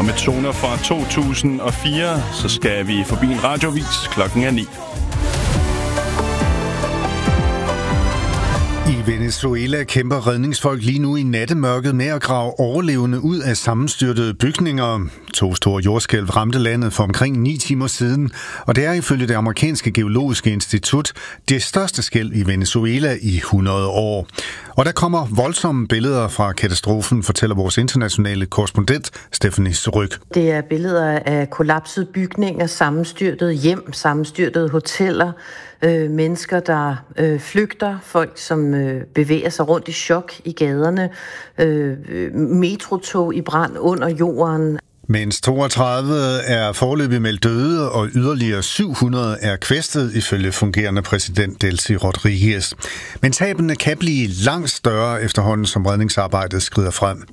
Og med toner fra 2004, så skal vi forbi en radiovis. Klokken er 9. I Venezuela kæmper redningsfolk lige nu i nattemørket med at grave overlevende ud af sammenstyrtede bygninger. 2 store jordskælv ramte landet for omkring 9 timer siden, og det er ifølge det amerikanske geologiske institut det største skælv i Venezuela i 100 år. Og der kommer voldsomme billeder fra katastrofen, fortæller vores internationale korrespondent Stephanie Ryg. Det er billeder af kollapsede bygninger, sammenstyrtede hjem, sammenstyrtede hoteller, mennesker, der flygter, folk, som bevæger sig rundt i chok i gaderne, metrotog i brand under jorden. Mens 32 er foreløbig meldt døde, og yderligere 700 er kvæstet, ifølge fungerende præsident Delcy Rodriguez. Men tabene kan blive langt større efterhånden, som redningsarbejdet skrider frem.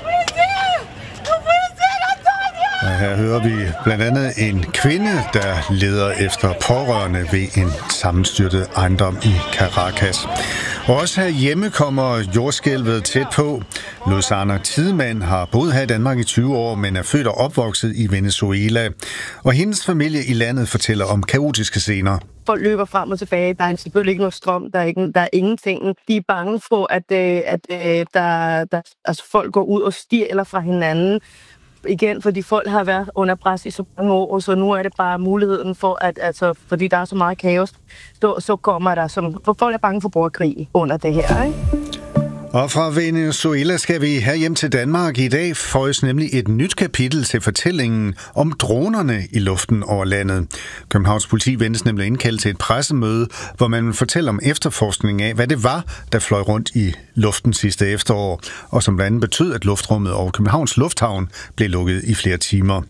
Og her hører vi blandt andet en kvinde, der leder efter pårørende ved en sammenstyrtet ejendom i Caracas. Og også herhjemme kommer jordskælvet tæt på. Luzana Tidemand har boet her i Danmark i 20 år, men er født og opvokset i Venezuela. Og hendes familie i landet fortæller om kaotiske scener. Folk løber frem og tilbage. Der er selvfølgelig ikke noget strøm. Der er ingenting. De er bange for, at folk går ud og stjæler fra hinanden. Igen, fordi folk har været under pres i så mange år, så nu er det bare muligheden for, fordi der er så meget kaos, så kommer der, for folk er bange for borgerkrig under det her, ikke? Og fra Venezuela skal vi herhjem til Danmark. I dag føjes nemlig et nyt kapitel til fortællingen om dronerne i luften over landet. Københavns politi ventes nemlig indkaldt til et pressemøde, hvor man vil fortælle om efterforskning af, hvad det var, der fløj rundt i luften sidste efterår, og som blandt andet betød, at luftrummet over Københavns Lufthavn blev lukket i flere timer.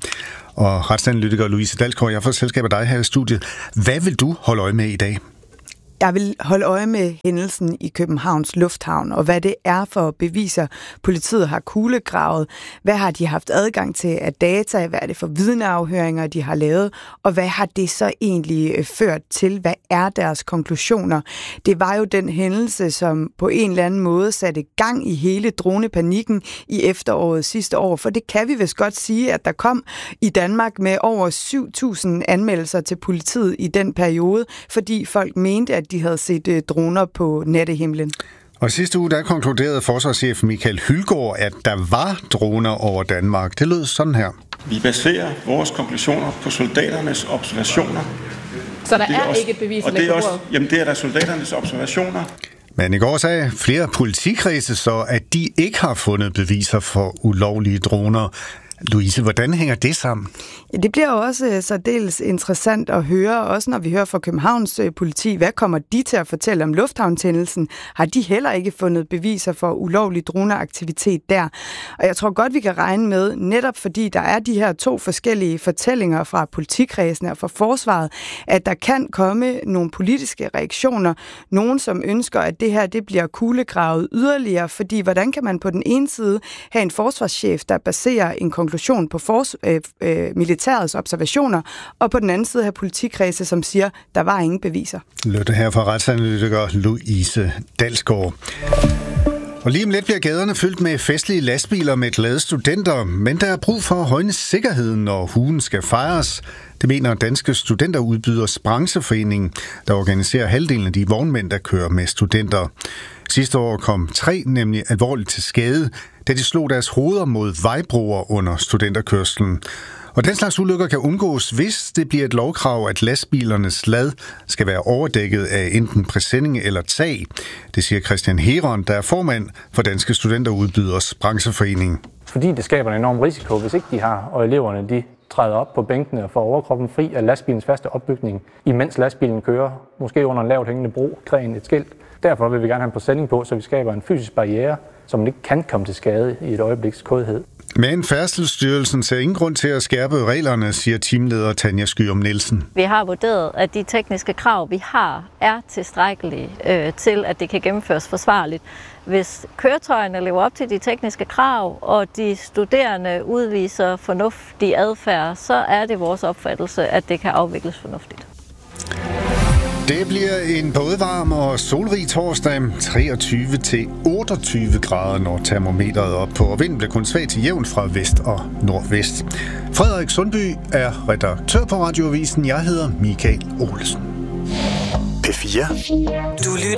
Og retsanalytiker Louise Dalsgaard, jeg har fået selskab af dig her i studiet. Hvad vil du holde øje med i dag? Jeg vil holde øje med hændelsen i Københavns Lufthavn, og hvad det er for beviser, politiet har kuglegravet. Hvad har de haft adgang til af data? Hvad er det for vidneafhøringer, de har lavet? Og hvad har det så egentlig ført til? Hvad er deres konklusioner? Det var jo den hændelse, som på en eller anden måde satte gang i hele dronepanikken i efteråret sidste år. For det kan vi vist godt sige, at der kom i Danmark med over 7.000 anmeldelser til politiet i den periode, fordi folk mente, at de havde set droner på nattehimlen. Og sidste uge, der konkluderede forsvarschef Michael Hylgaard, at der var droner over Danmark. Det lød sådan her. Vi baserer vores konklusioner på soldaternes observationer. Så der er ikke et bevis for det? Jamen, det er der soldaternes observationer. Men i går sagde flere politikredse så, at de ikke har fundet beviser for ulovlige droner. Louise, hvordan hænger det sammen? Ja, det bliver jo også særdeles interessant at høre, også når vi hører fra Københavns politi. Hvad kommer de til at fortælle om lufthavntændelsen? Har de heller ikke fundet beviser for ulovlig droneaktivitet der? Og jeg tror godt, vi kan regne med, netop fordi der er de her 2 forskellige fortællinger fra politikredsene og fra forsvaret, at der kan komme nogle politiske reaktioner. Nogen, som ønsker, at det her det bliver kuglegravet yderligere, fordi hvordan kan man på den ene side have en forsvarschef, der baserer en konklusion på militærets observationer, og på den anden side have politikredse, som siger, der var ingen beviser. Løtte her fra retsanalytiker Louise Dalsgaard. Og lige om lidt bliver gaderne fyldt med festlige lastbiler med glade studenter, men der er brug for at højne sikkerheden, når ugen skal fejres. Det mener Danske Studenterudbyders Brancheforening, der organiserer halvdelen af de vognmænd, der kører med studenter. Sidste år kom 3 nemlig alvorligt til skade, da de slog deres hoveder mod vejbroer under studenterkørslen. Og den slags ulykker kan undgås, hvis det bliver et lovkrav, at lastbilernes lad skal være overdækket af enten præsending eller tag. Det siger Christian Heron, der er formand for Danske Studenterudbyders Brancheforening. Fordi det skaber en enorm risiko, hvis ikke de har, og eleverne de træder op på bænkene og får overkroppen fri af lastbilens faste opbygning, imens lastbilen kører, måske under en lavt hængende bro, kræn et skilt. Derfor vil vi gerne have en præsending på, så vi skaber en fysisk barriere, som ikke kan komme til skade i et øjebliks kodhed. Men Færdselsstyrelsen ser ingen grund til at skærpe reglerne, siger teamleder Tanja Skyum Nielsen. Vi har vurderet, at de tekniske krav, vi har, er tilstrækkelige til, at det kan gennemføres forsvarligt. Hvis køretøjerne lever op til de tekniske krav, og de studerende udviser fornuftig adfærd, så er det vores opfattelse, at det kan afvikles fornuftigt. Det bliver en både varm og solrig torsdag, 23-28 grader, når termometeret er op på, og vinden bliver kun svag til jævn fra vest og nordvest. Frederik Sundby er redaktør på Radioavisen. Jeg hedder Michael Olesen. P4. Du lytter